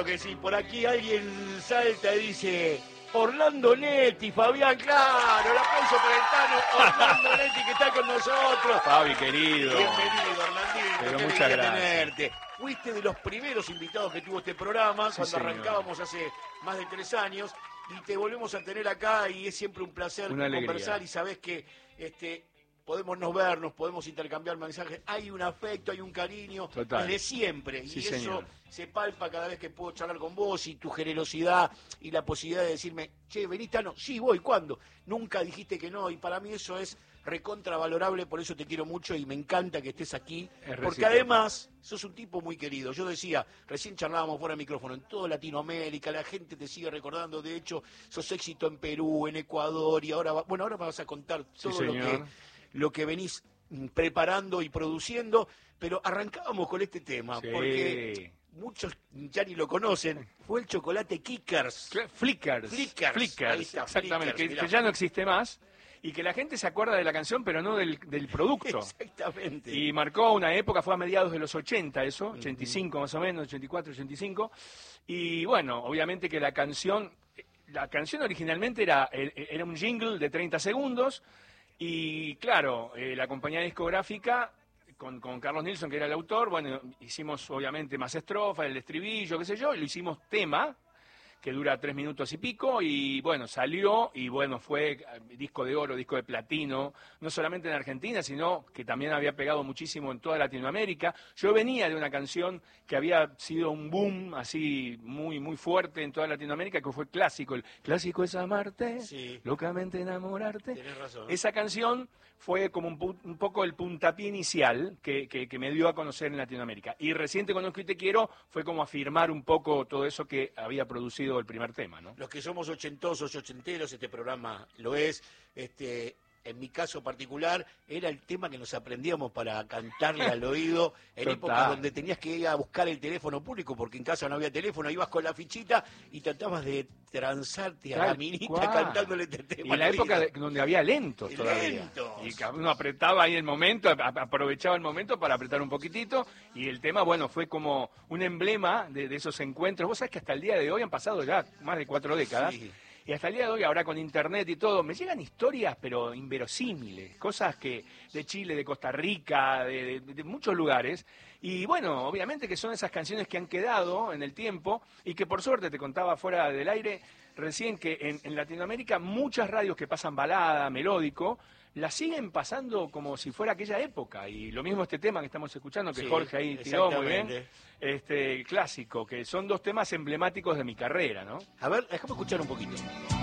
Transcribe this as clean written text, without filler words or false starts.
Que sí, por aquí alguien salta y dice Orlando Netti, Fabián, claro, el aplauso para el Tano, Orlando Netti que está con nosotros. Fabi, querido. Bienvenido, Orlandito. Pero qué muchas alegría gracias. tenerte. Fuiste de los primeros invitados que tuvo este programa, Sí, cuando señor. arrancábamos hace más de 3 años, y te volvemos a tener acá y es siempre un placer Una alegría. conversar y sabés que podemos no vernos, podemos intercambiar mensajes, hay un afecto, hay un cariño, Total. desde siempre, Sí, y señor. eso se palpa cada vez que puedo charlar con vos y tu generosidad y la posibilidad de decirme, che, venís, Tano, sí, voy, ¿cuándo? Nunca dijiste que no, y para mí eso es recontravalorable, por eso te quiero mucho y me encanta que estés aquí, porque recíproco. además sos un tipo muy querido. Yo decía, recién charlábamos fuera de micrófono, en toda Latinoamérica, la gente te sigue recordando, de hecho, sos éxito en Perú, en Ecuador, y ahora, ahora me vas a contar todo señor. lo que venís preparando y produciendo, pero arrancábamos con este tema, Sí. porque muchos ya ni lo conocen, fue el chocolate Kickers. Flickers. Ahí está, Exactamente, Flickers, que ya no existe más y que la gente se acuerda de la canción pero no del producto. Exactamente. Y marcó una época, fue a mediados de los 80 eso, 85 más o menos, 84, 85. Y bueno, obviamente que la canción originalmente era un jingle de 30 segundos y claro, la compañía discográfica con Carlos Nilsson, que era el autor, bueno, hicimos obviamente más estrofas, el estribillo, qué sé yo, y lo hicimos tema, que dura 3 minutos y pico, y bueno, salió, y bueno, fue disco de oro, disco de platino, no solamente en Argentina, sino que también había pegado muchísimo en toda Latinoamérica. Yo venía de una canción que había sido un boom, así, muy, muy fuerte en toda Latinoamérica, que fue clásico. El clásico es amarte, Sí. locamente enamorarte. Tenés razón. Esa canción fue como un poco el puntapié inicial que me dio a conocer en Latinoamérica. Y Recién te conozco y te quiero fue como afirmar un poco todo eso que había producido el primer tema, ¿no? Los que somos ochentosos, ochenteros, este programa lo es. En mi caso particular, era el tema que nos aprendíamos para cantarle al oído en Total. épocas donde tenías que ir a buscar el teléfono público, porque en casa no había teléfono, ibas con la fichita y tratabas de transarte a la Tal minita cual. cantándole este tema. Y en la al época oído. donde había lentos todavía. Lentos. Y que uno apretaba ahí el momento, aprovechaba el momento para apretar un poquitito. Y el tema, bueno, fue como un emblema de esos encuentros. Vos sabés que hasta el día de hoy han pasado ya más de 4 décadas. Sí. Y hasta el día de hoy, ahora con internet y todo, me llegan historias, pero inverosímiles. Cosas que de Chile, de Costa Rica, de muchos lugares. Y bueno, obviamente que son esas canciones que han quedado en el tiempo y que por suerte, te contaba fuera del aire, recién que en Latinoamérica muchas radios que pasan balada, melódico, la siguen pasando como si fuera aquella época. Y lo mismo este tema que estamos escuchando, que Sí, Jorge ahí tiró muy bien, exactamente. clásico, que son 2 temas emblemáticos de mi carrera, ¿no? A ver, déjame escuchar un poquito.